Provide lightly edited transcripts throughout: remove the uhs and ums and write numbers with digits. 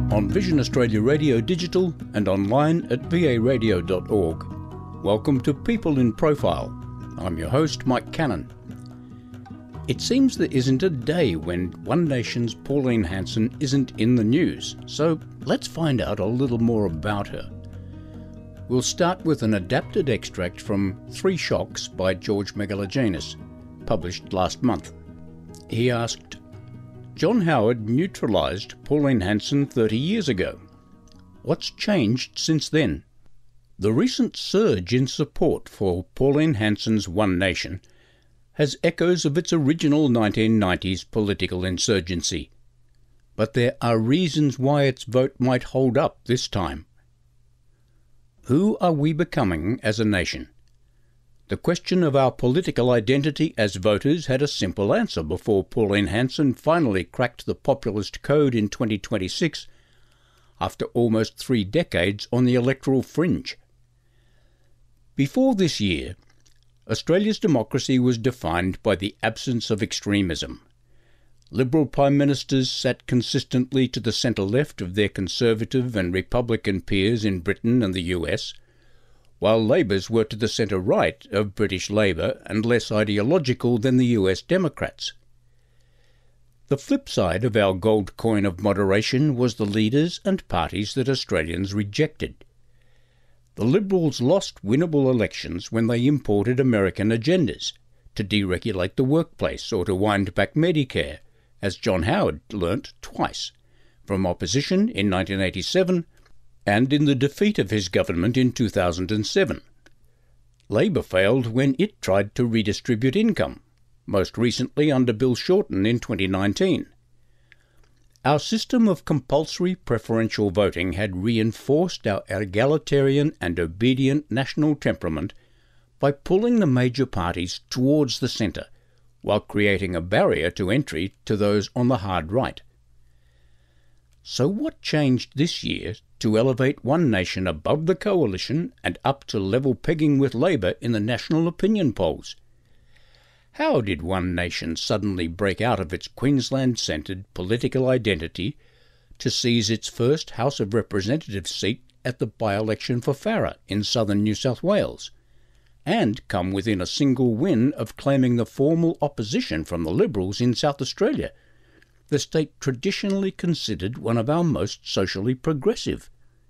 on Vision Australia Radio Digital and online at varadio.org. Welcome to People in Profile. I'm your host, Mike Cannon. It seems there isn't a day when One Nation's Pauline Hanson isn't in the news, so let's find out a little more about her. We'll start with an adapted extract from Three Shocks by George Megalogenis, published last month. He asked, John Howard neutralised Pauline Hanson 30 years ago. What's changed since then? The recent surge in support for Pauline Hanson's One Nation has echoes of its original 1990s political insurgency. But there are reasons why its vote might hold up this time. Who are we becoming as a nation? The question of our political identity as voters had a simple answer before Pauline Hanson finally cracked the populist code in 2026 after almost 3 decades on the electoral fringe. Before this year, Australia's democracy was defined by the absence of extremism. Liberal Prime Ministers sat consistently to the centre-left of their Conservative and Republican peers in Britain and the US, while Labours were to the centre-right of British Labour and less ideological than the US Democrats. The flip side of our gold coin of moderation was the leaders and parties that Australians rejected. The Liberals lost winnable elections when they imported American agendas to deregulate the workplace or to wind back Medicare, as John Howard learnt twice, from opposition in 1987 and in the defeat of his government in 2007. Labor failed when it tried to redistribute income, most recently under Bill Shorten in 2019. Our system of compulsory preferential voting had reinforced our egalitarian and obedient national temperament by pulling the major parties towards the centre, while creating a barrier to entry to those on the hard right. So what changed this year to elevate One Nation above the coalition and up to level pegging with Labor in the national opinion polls? How did One Nation suddenly break out of its Queensland-centred political identity to seize its first House of Representatives seat at the by-election for Farrer in southern New South Wales, and come within a single win of claiming the formal opposition from the Liberals in South Australia, the state traditionally considered one of our most socially progressive?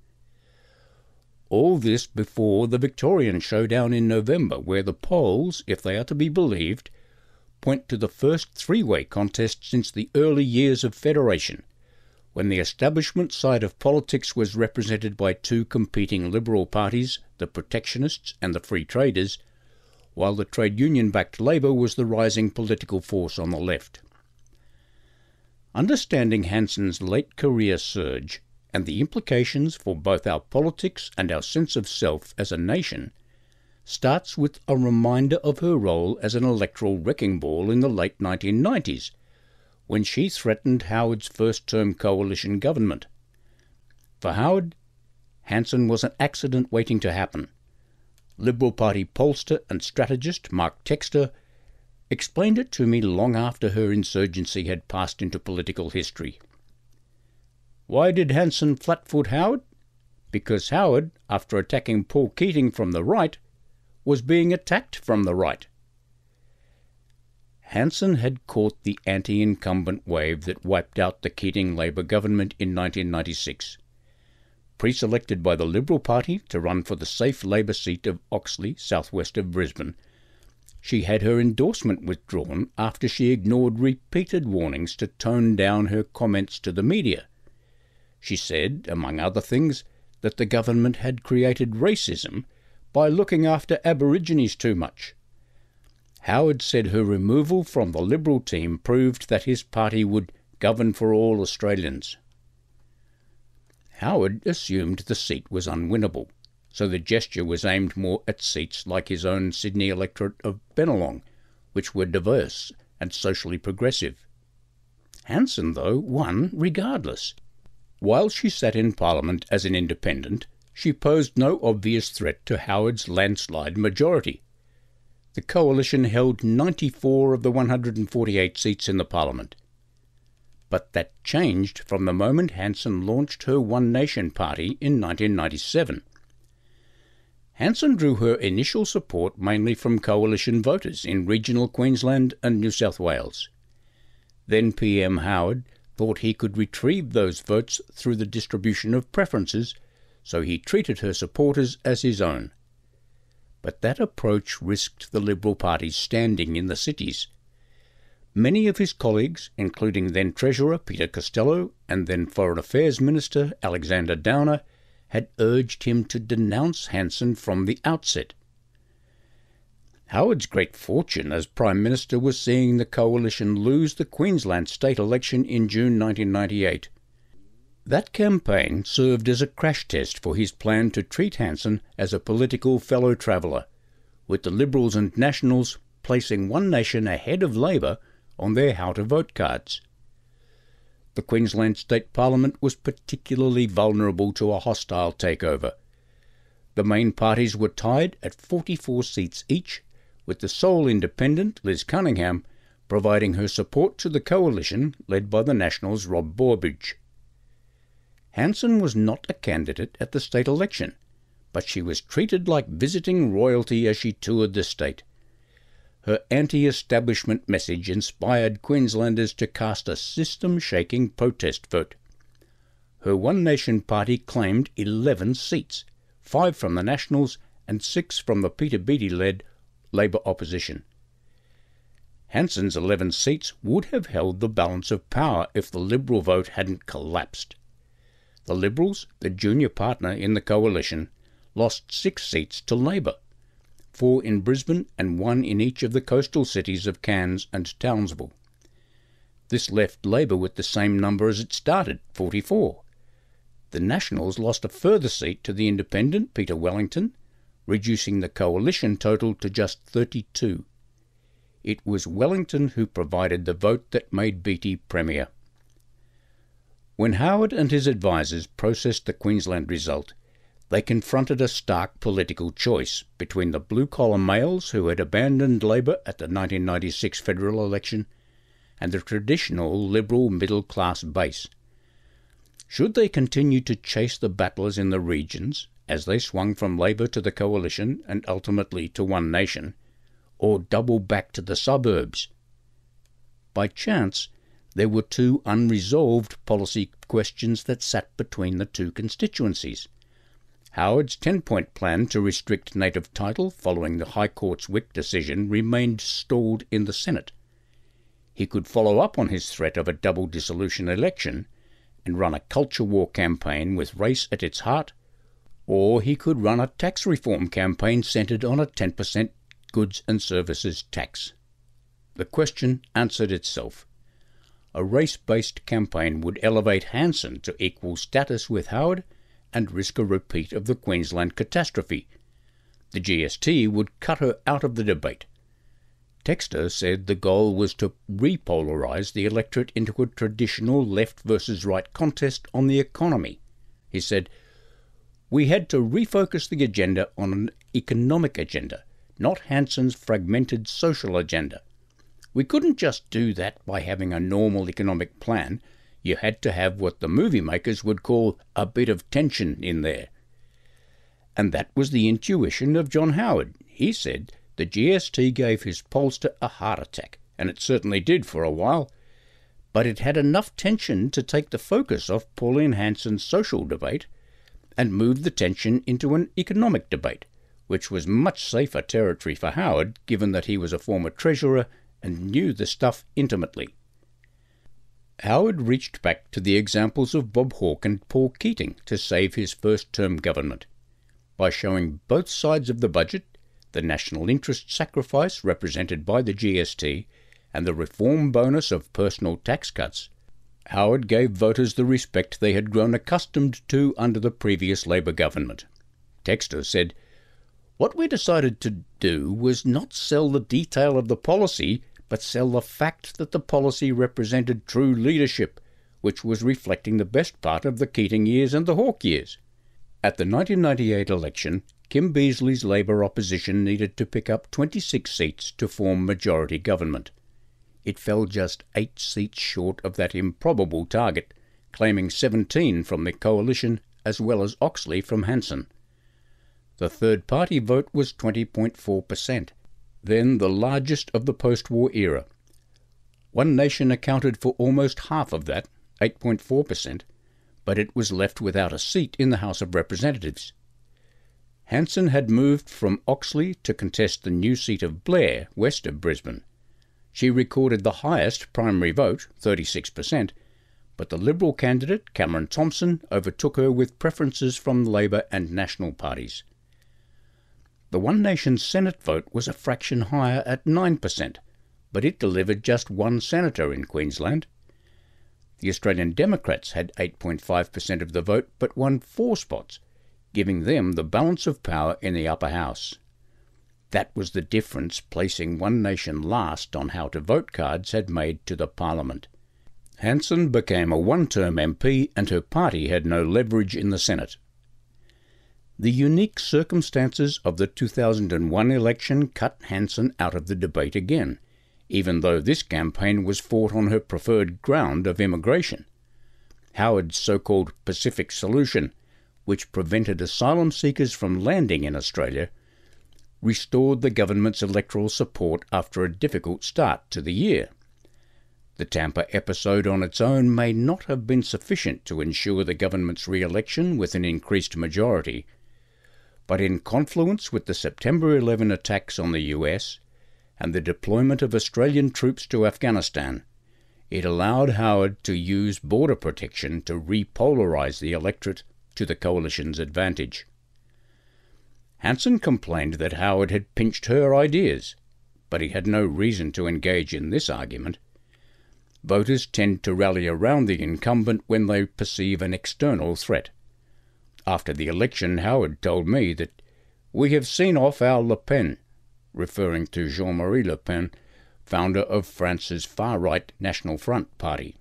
All this before the Victorian showdown in November, where the polls, if they are to be believed, point to the first three-way contest since the early years of federation, when the establishment side of politics was represented by 2 competing Liberal parties, the Protectionists and the Free Traders, while the trade union-backed Labor was the rising political force on the left. Understanding Hanson's late career surge and the implications for both our politics and our sense of self as a nation starts with a reminder of her role as an electoral wrecking ball in the late 1990s, when she threatened Howard's first-term coalition government. For Howard, Hanson was an accident waiting to happen. Liberal Party pollster and strategist Mark Textor explained it to me long after her insurgency had passed into political history. Why did Hanson flatfoot Howard? Because Howard, after attacking Paul Keating from the right, was being attacked from the right. Hanson had caught the anti-incumbent wave that wiped out the Keating Labor government in 1996. Pre-selected by the Liberal Party to run for the safe Labor seat of Oxley, southwest of Brisbane, she had her endorsement withdrawn after she ignored repeated warnings to tone down her comments to the media. She said, among other things, that the government had created racism by looking after Aborigines too much. Howard said her removal from the Liberal team proved that his party would govern for all Australians. Howard assumed the seat was unwinnable, so the gesture was aimed more at seats like his own Sydney electorate of Bennelong, which were diverse and socially progressive. Hanson, though, won regardless. While she sat in Parliament as an independent, she posed no obvious threat to Howard's landslide majority. The coalition held 94 of the 148 seats in the Parliament. but that changed from the moment Hanson launched her One Nation party in 1997. Hanson drew her initial support mainly from coalition voters in regional Queensland and New South Wales. Then PM Howard thought he could retrieve those votes through the distribution of preferences, so he treated her supporters as his own. But that approach risked the Liberal Party's standing in the cities. Many of his colleagues, including then Treasurer Peter Costello and then Foreign Affairs Minister Alexander Downer, had urged him to denounce Hanson from the outset. Howard's great fortune as Prime Minister was seeing the coalition lose the Queensland state election in June 1998. That campaign served as a crash test for his plan to treat Hanson as a political fellow traveller, with the Liberals and Nationals placing One Nation ahead of Labor on their how-to-vote cards. The Queensland State Parliament was particularly vulnerable to a hostile takeover. The main parties were tied at 44 seats each, with the sole independent, Liz Cunningham, providing her support to the coalition led by the Nationals' Rob Borbidge. Hanson was not a candidate at the state election, but she was treated like visiting royalty as she toured the state. Her anti-establishment message inspired Queenslanders to cast a system-shaking protest vote. Her One Nation party claimed 11 seats, 5 from the Nationals and 6 from the Peter Beattie-led Labor opposition. Hanson's 11 seats would have held the balance of power if the Liberal vote hadn't collapsed. The Liberals, the junior partner in the coalition, lost 6 seats to Labor, 4 in Brisbane and 1 in each of the coastal cities of Cairns and Townsville. This left Labor with the same number as it started, 44. The Nationals lost a further seat to the independent Peter Wellington, reducing the coalition total to just 32. It was Wellington who provided the vote that made Beattie Premier. When Howard and his advisers processed the Queensland result, they confronted a stark political choice between the blue-collar males who had abandoned Labor at the 1996 federal election and the traditional Liberal middle-class base. Should they continue to chase the battlers in the regions as they swung from Labor to the coalition and ultimately to One Nation, or double back to the suburbs? By chance, there were 2 unresolved policy questions that sat between the 2 constituencies. Howard's 10-point plan to restrict native title following the High Court's Wick decision remained stalled in the Senate. He could follow up on his threat of a double dissolution election and run a culture war campaign with race at its heart, or he could run a tax reform campaign centred on a 10% goods and services tax. The question answered itself. A race-based campaign would elevate Hanson to equal status with Howard and risk a repeat of the Queensland catastrophe. The GST would cut her out of the debate. Textor said the goal was to repolarise the electorate into a traditional left versus right contest on the economy. He said, "We had to refocus the agenda on an economic agenda, not Hanson's fragmented social agenda. We couldn't just do that by having a normal economic plan. You had to have what the movie makers would call a bit of tension in there." And that was the intuition of John Howard. He said the GST gave his pollster a heart attack, and it certainly did for a while, but it had enough tension to take the focus off Pauline Hanson's social debate and move the tension into an economic debate, which was much safer territory for Howard, given that he was a former treasurer and knew the stuff intimately. Howard reached back to the examples of Bob Hawke and Paul Keating to save his first-term government. By showing both sides of the budget, the national interest sacrifice represented by the GST and the reform bonus of personal tax cuts, Howard gave voters the respect they had grown accustomed to under the previous Labor government. Textor said, "What we decided to do was not sell the detail of the policy, but sell the fact that the policy represented true leadership, which was reflecting the best part of the Keating years and the Hawke years." At the 1998 election, Kim Beazley's Labor opposition needed to pick up 26 seats to form majority government. it fell just 8 seats short of that improbable target, claiming 17 from the coalition as well as Oxley from Hanson. The third-party vote was 20.4%, then the largest of the post-war era. One Nation accounted for almost half of that, 8.4%, but it was left without a seat in the House of Representatives. Hanson had moved from Oxley to contest the new seat of Blair, west of Brisbane. She recorded the highest primary vote, 36%, but the Liberal candidate, Cameron Thompson, overtook her with preferences from the Labor and National parties. The One Nation Senate vote was a fraction higher at 9%, but it delivered just one senator in Queensland. The Australian Democrats had 8.5% of the vote but won 4 spots, giving them the balance of power in the upper house. That was the difference placing One Nation last on how to vote cards had made to the Parliament. Hanson became a one-term MP and her party had no leverage in the Senate. The unique circumstances of the 2001 election cut Hanson out of the debate again, even though this campaign was fought on her preferred ground of immigration. Howard's so-called Pacific Solution, which prevented asylum seekers from landing in Australia, restored the government's electoral support after a difficult start to the year. The Tampa episode on its own may not have been sufficient to ensure the government's re-election with an increased majority, but in confluence with the September 11 attacks on the US and the deployment of Australian troops to Afghanistan, it allowed Howard to use border protection to repolarize the electorate to the coalition's advantage. Hanson complained that Howard had pinched her ideas, but he had no reason to engage in this argument. Voters tend to rally around the incumbent when they perceive an external threat. After the election, Howard told me that "we have seen off our Le Pen," referring to Jean-Marie Le Pen, founder of France's far-right National Front party.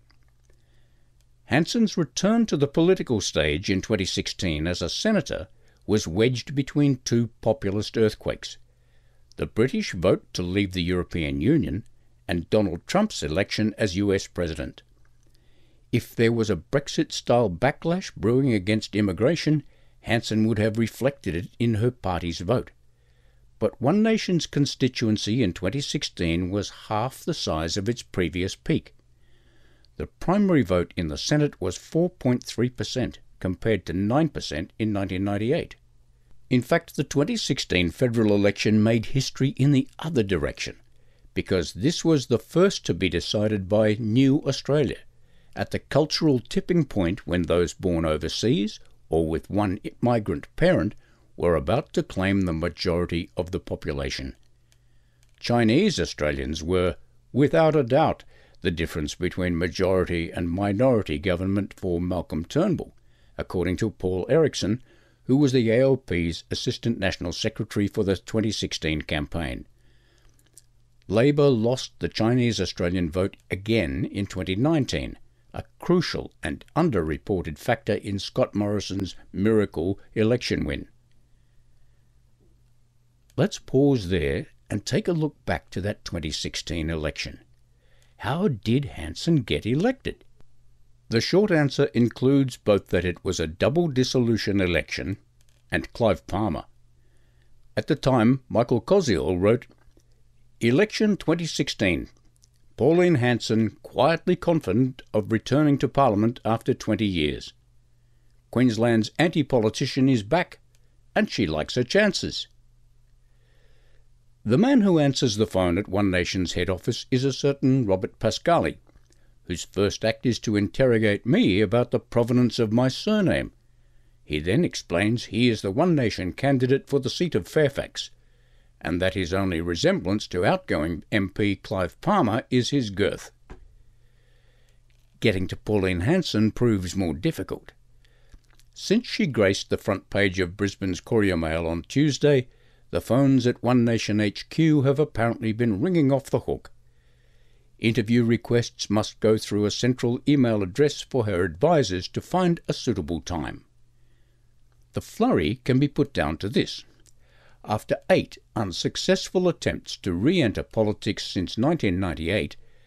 Hanson's return to the political stage in 2016 as a senator was wedged between 2 populist earthquakes: the British vote to leave the European Union and Donald Trump's election as US President. If there was a Brexit-style backlash brewing against immigration, Hanson would have reflected it in her party's vote. But One Nation's constituency in 2016 was half the size of its previous peak. The primary vote in the Senate was 4.3%, compared to 9% in 1998. In fact, the 2016 federal election made history in the other direction, because this was the first to be decided by New Australia, at the cultural tipping point when those born overseas, or with one migrant parent, were about to claim the majority of the population. Chinese Australians were, without a doubt, the difference between majority and minority government for Malcolm Turnbull, according to Paul Erickson, who was the ALP's Assistant National Secretary for the 2016 campaign. Labor lost the Chinese Australian vote again in 2019, a crucial and underreported factor in Scott Morrison's miracle election win. Let's pause there and take a look back to that 2016 election. How did Hanson get elected? The short answer includes both that it was a double dissolution election and Clive Palmer. At the time, Michael Koziol wrote, "Election 2016. Pauline Hanson quietly confident of returning to Parliament after 20 years. Queensland's anti-politician is back, and she likes her chances." The man who answers the phone at One Nation's head office is a certain Robert Pascali, whose first act is to interrogate me about the provenance of my surname. He then explains he is the One Nation candidate for the seat of Fairfax, and that his only resemblance to outgoing MP Clive Palmer is his girth. Getting to Pauline Hanson proves more difficult. Since she graced the front page of Brisbane's Courier Mail on Tuesday, the phones at One Nation HQ have apparently been ringing off the hook. Interview requests must go through a central email address for her advisers to find a suitable time. The flurry can be put down to this. After 8 unsuccessful attempts to re-enter politics since 1998,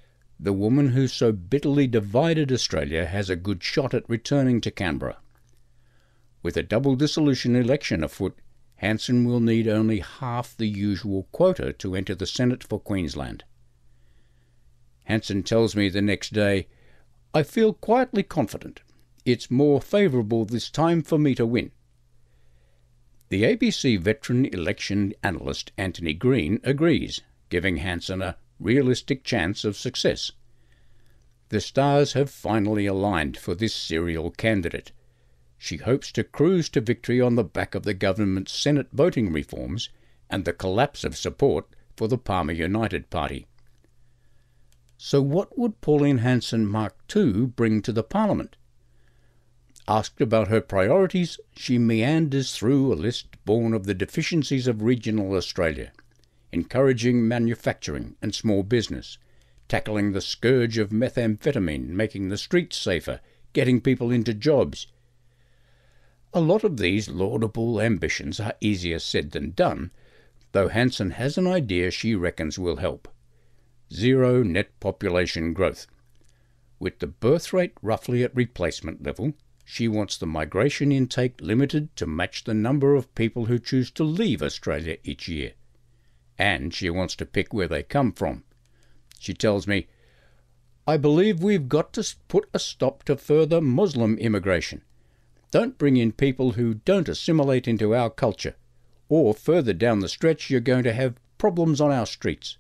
the woman who so bitterly divided Australia has a good shot at returning to Canberra. With a double dissolution election afoot, Hanson will need only half the usual quota to enter the Senate for Queensland. Hanson tells me the next day, "I feel quietly confident. It's more favourable this time for me to win." The ABC veteran election analyst Anthony Green agrees, giving Hanson a realistic chance of success. The stars have finally aligned for this serial candidate. She hopes to cruise to victory on the back of the government's Senate voting reforms and the collapse of support for the Palmer United Party. So what would Pauline Hanson Mark II bring to the Parliament? Asked about her priorities, she meanders through a list born of the deficiencies of regional Australia, encouraging manufacturing and small business, tackling the scourge of methamphetamine, making the streets safer, getting people into jobs. A lot of these laudable ambitions are easier said than done, though Hanson has an idea she reckons will help. Zero net population growth. With the birth rate roughly at replacement level, she wants the migration intake limited to match the number of people who choose to leave Australia each year. And she wants to pick where they come from. She tells me, "I believe we've got to put a stop to further Muslim immigration. Don't bring in people who don't assimilate into our culture, or further down the stretch you're going to have problems on our streets."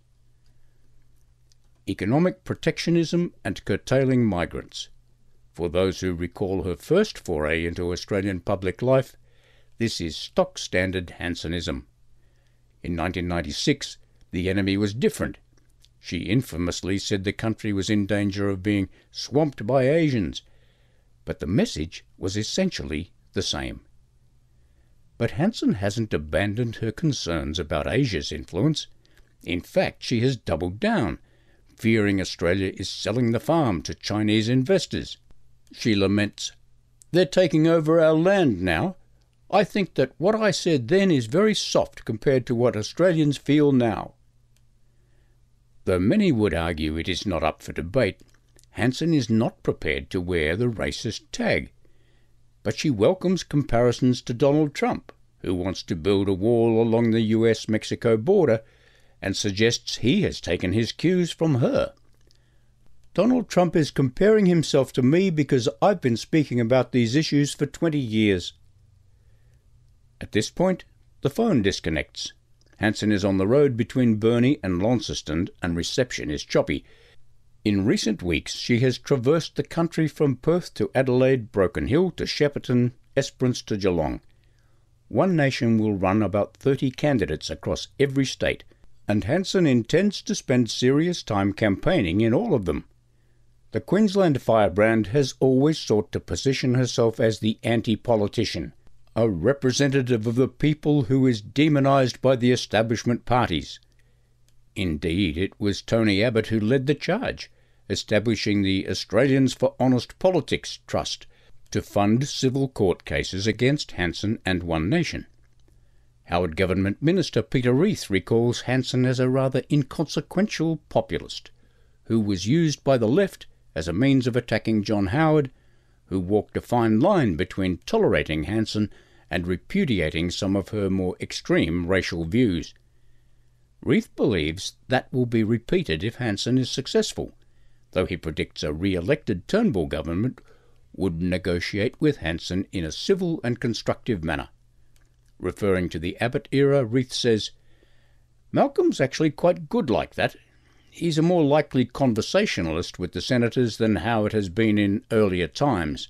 Economic protectionism and curtailing migrants. For those who recall her first foray into Australian public life, this is stock standard Hansonism. In 1996, the enemy was different. She infamously said the country was in danger of being swamped by Asians, but the message was essentially the same. But Hanson hasn't abandoned her concerns about Asia's influence. In fact, she has doubled down, fearing Australia is selling the farm to Chinese investors. She laments, "They're taking over our land now. I think that what I said then is very soft compared to what Australians feel now." Though many would argue it is not up for debate, Hanson is not prepared to wear the racist tag. But she welcomes comparisons to Donald Trump, who wants to build a wall along the US-Mexico border, and suggests he has taken his cues from her. "Donald Trump is comparing himself to me because I've been speaking about these issues for 20 years. At this point, the phone disconnects. Hanson is on the road between Burnie and Launceston, and reception is choppy. In recent weeks, she has traversed the country from Perth to Adelaide, Broken Hill to Shepparton, Esperance to Geelong. One Nation will run about 30 candidates across every state, and Hanson intends to spend serious time campaigning in all of them. The Queensland firebrand has always sought to position herself as the anti-politician, a representative of the people who is demonised by the establishment parties. Indeed, it was Tony Abbott who led the charge, establishing the Australians for Honest Politics Trust to fund civil court cases against Hanson and One Nation. Howard Government Minister Peter Reith recalls Hanson as a rather inconsequential populist, who was used by the left as a means of attacking John Howard, who walked a fine line between tolerating Hanson and repudiating some of her more extreme racial views. Reith believes that will be repeated if Hanson is successful, though he predicts a re-elected Turnbull government would negotiate with Hanson in a civil and constructive manner. Referring to the Abbott era, Reith says, "Malcolm's actually quite good like that. He's a more likely conversationalist with the senators than Howard has been in earlier times."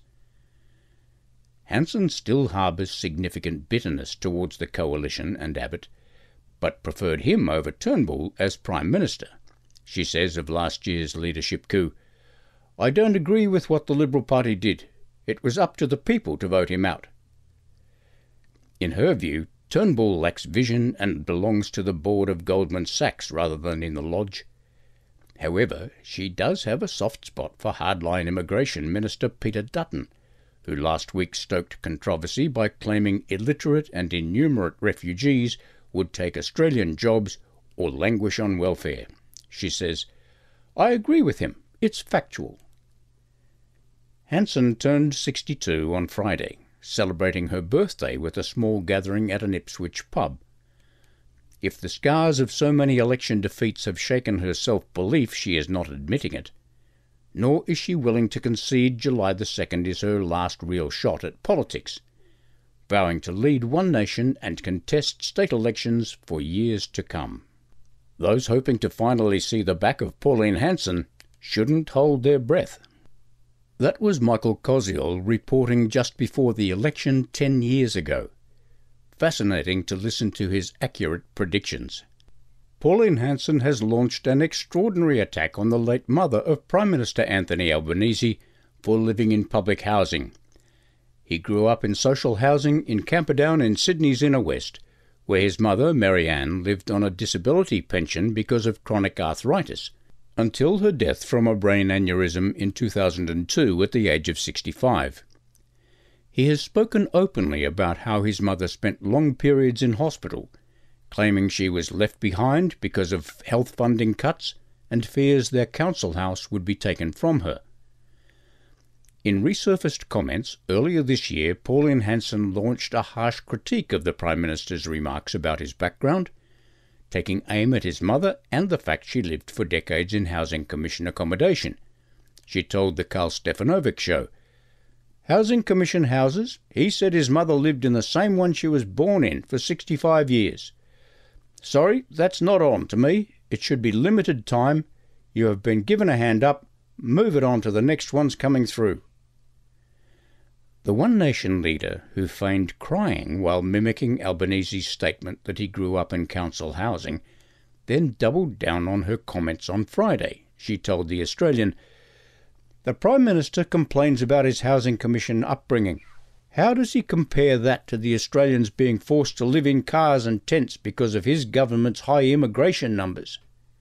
Hanson still harbours significant bitterness towards the coalition and Abbott, but preferred him over Turnbull as Prime Minister. She says of last year's leadership coup, "I don't agree with what the Liberal Party did. It was up to the people to vote him out." In her view, Turnbull lacks vision and belongs to the board of Goldman Sachs rather than in the lodge. However, she does have a soft spot for hardline immigration Minister Peter Dutton, who last week stoked controversy by claiming illiterate and innumerate refugees would take Australian jobs or languish on welfare. She says, "I agree with him, It's factual. Hanson turned 62 on Friday, celebrating her birthday with a small gathering at an Ipswich pub. If the scars of so many election defeats have shaken her self-belief, she is not admitting it. Nor is she willing to concede July the 2nd is her last real shot at politics, vowing to lead one nation and contest state elections for years to come. Those hoping to finally see the back of Pauline Hanson shouldn't hold their breath. That was Michael Koziol reporting just before the election 10 years ago. Fascinating to listen to his accurate predictions. Pauline Hanson has launched an extraordinary attack on the late mother of Prime Minister Anthony Albanese for living in public housing. He grew up in social housing in Camperdown in Sydney's inner west, where his mother, Marianne, lived on a disability pension because of chronic arthritis, until her death from a brain aneurysm in 2002 at the age of 65. He has spoken openly about how his mother spent long periods in hospital, claiming she was left behind because of health funding cuts and fears their council house would be taken from her. In resurfaced comments earlier this year, Pauline Hanson launched a harsh critique of the Prime Minister's remarks about his background, taking aim at his mother and the fact she lived for decades in Housing Commission accommodation. She told the Karl Stefanovic show, "Housing Commission houses? He said his mother lived in the same one she was born in for 65 years. Sorry, that's not on to me. It should be limited time. You have been given a hand up. Move it on to the next ones coming through." The One Nation leader, who feigned crying while mimicking Albanese's statement that he grew up in council housing, then doubled down on her comments on Friday. She told The Australian, "The Prime Minister complains about his Housing Commission upbringing. How does he compare that to the Australians being forced to live in cars and tents because of his government's high immigration numbers?"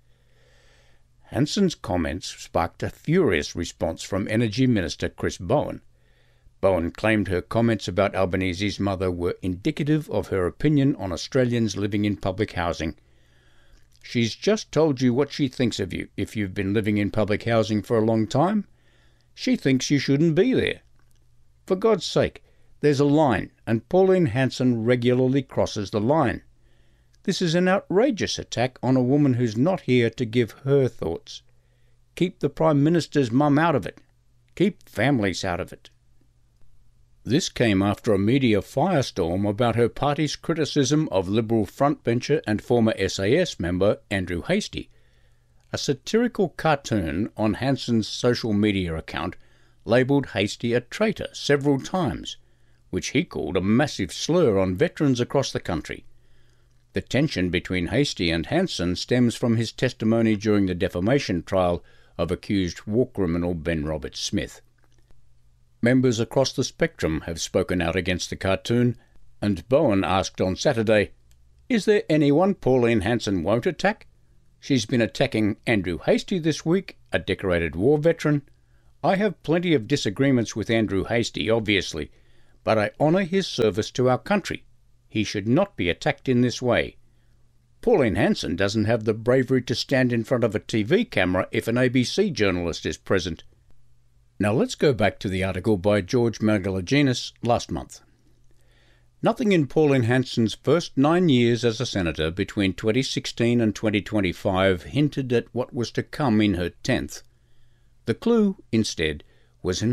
Hanson's comments sparked a furious response from Energy Minister Chris Bowen. Bowen claimed her comments about Albanese's mother were indicative of her opinion on Australians living in public housing. "She's just told you what she thinks of you if you've been living in public housing for a long time. She thinks you shouldn't be there. For God's sake, there's a line, and Pauline Hanson regularly crosses the line. This is an outrageous attack on a woman who's not here to give her thoughts. Keep the Prime Minister's mum out of it. Keep families out of it." This came after a media firestorm about her party's criticism of Liberal frontbencher and former SAS member Andrew Hastie. A satirical cartoon on Hanson's social media account labelled Hastie a traitor several times, which he called a massive slur on veterans across the country. The tension between Hastie and Hanson stems from his testimony during the defamation trial of accused war criminal Ben Roberts-Smith. Members across the spectrum have spoken out against the cartoon, and Bowen asked on Saturday, "Is there anyone Pauline Hanson won't attack? She's been attacking Andrew Hastie this week, a decorated war veteran. I have plenty of disagreements with Andrew Hastie, obviously, but I honour his service to our country. He should not be attacked in this way. Pauline Hanson doesn't have the bravery to stand in front of a TV camera if an ABC journalist is present." Now let's go back to the article by George Magalaginis last month. Nothing in Pauline Hanson's first 9 years as a senator between 2016 and 2025 hinted at what was to come in her 10th. The clue, instead, was in